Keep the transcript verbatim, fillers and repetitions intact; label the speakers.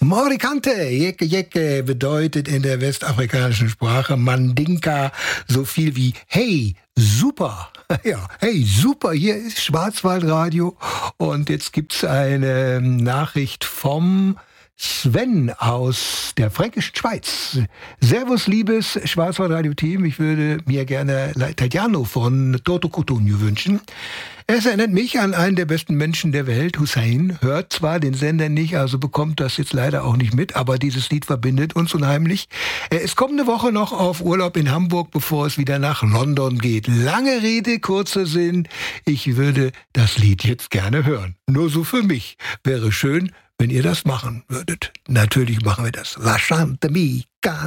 Speaker 1: Morikante, Jeke Jeke bedeutet in der westafrikanischen Sprache Mandinka so viel wie hey, super. Ja, hey, super, hier ist Schwarzwaldradio und jetzt gibt's eine Nachricht vom Sven aus der fränkischen Schweiz. Servus, liebes Schwarzwaldradio-Team. Ich würde mir gerne Tatjano von Toto Cutugno wünschen. Es erinnert mich an einen der besten Menschen der Welt, Hussein. Hört zwar den Sender nicht, also bekommt das jetzt leider auch nicht mit, aber dieses Lied verbindet uns unheimlich. Er ist kommende Woche noch auf Urlaub in Hamburg, bevor es wieder nach London geht. Lange Rede, kurzer Sinn. Ich würde das Lied jetzt gerne hören. Nur so für mich. Wäre schön, wenn ihr das machen würdet. Natürlich machen wir das. Lasciatemi cantare.